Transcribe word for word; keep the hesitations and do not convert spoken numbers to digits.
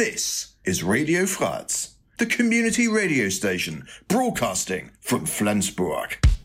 This is Radio Fratz, the community radio station broadcasting from Flensburg.